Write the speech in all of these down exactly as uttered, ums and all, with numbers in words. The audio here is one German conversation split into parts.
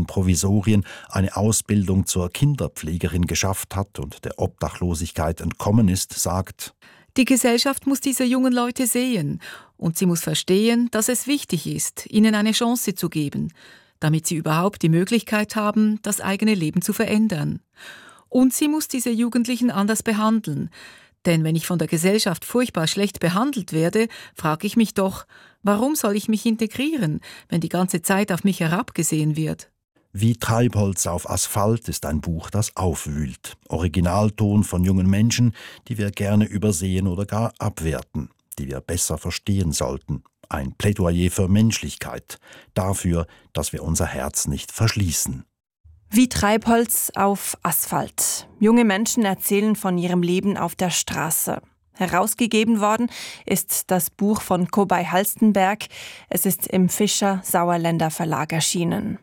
in Provisorien eine Ausbildung zur Kinderpflegerin geschafft hat und der Obdachlosigkeit entkommen ist, sagt: Die Gesellschaft muss diese jungen Leute sehen und sie muss verstehen, dass es wichtig ist, ihnen eine Chance zu geben, damit sie überhaupt die Möglichkeit haben, das eigene Leben zu verändern. Und sie muss diese Jugendlichen anders behandeln. Denn wenn ich von der Gesellschaft furchtbar schlecht behandelt werde, frage ich mich doch, warum soll ich mich integrieren, wenn die ganze Zeit auf mich herabgesehen wird? Wie Treibholz auf Asphalt ist ein Buch, das aufwühlt. Originalton von jungen Menschen, die wir gerne übersehen oder gar abwerten, die wir besser verstehen sollten. Ein Plädoyer für Menschlichkeit, dafür, dass wir unser Herz nicht verschließen. Wie Treibholz auf Asphalt. Junge Menschen erzählen von ihrem Leben auf der Straße. Herausgegeben worden ist das Buch von Kobay Halstenberg. Es ist im Fischer Sauerländer Verlag erschienen.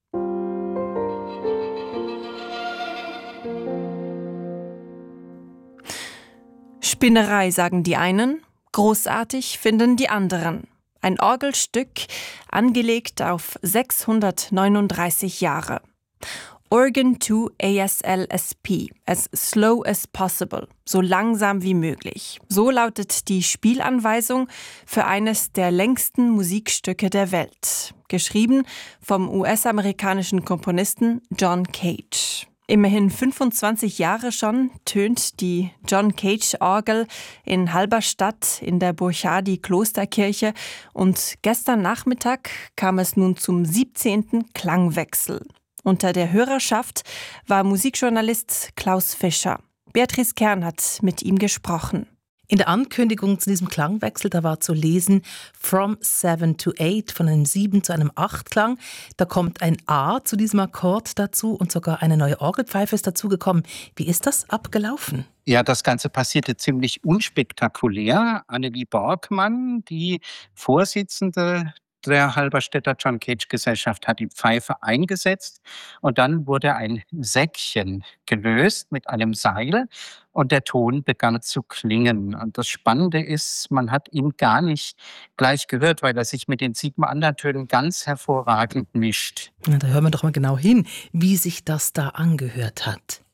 Spinnerei, sagen die einen, großartig finden die anderen. Ein Orgelstück, angelegt auf sechshundertneununddreißig Jahre. Organ to A S L S P, as slow as possible, so langsam wie möglich. So lautet die Spielanweisung für eines der längsten Musikstücke der Welt. Geschrieben vom U S-amerikanischen Komponisten John Cage. Immerhin fünfundzwanzig Jahre schon tönt die John Cage-Orgel in Halberstadt in der Burchardie-Klosterkirche und gestern Nachmittag kam es nun zum siebzehnten Klangwechsel. Unter der Hörerschaft war Musikjournalist Klaus Fischer. Beatrice Kern hat mit ihm gesprochen. In der Ankündigung zu diesem Klangwechsel, da war zu lesen From seven to eight, von einem sieben zu einem acht Klang. Da kommt ein A zu diesem Akkord dazu und sogar eine neue Orgelpfeife ist dazugekommen. Wie ist das abgelaufen? Ja, das Ganze passierte ziemlich unspektakulär. Annelie Borgmann, die Vorsitzende der Halberstädter John Cage Gesellschaft, hat die Pfeife eingesetzt und dann wurde ein Säckchen gelöst mit einem Seil und der Ton begann zu klingen. Und das Spannende ist, man hat ihn gar nicht gleich gehört, weil er sich mit den sieben anderen Tönen ganz hervorragend mischt. Na, da hören wir doch mal genau hin, wie sich das da angehört hat.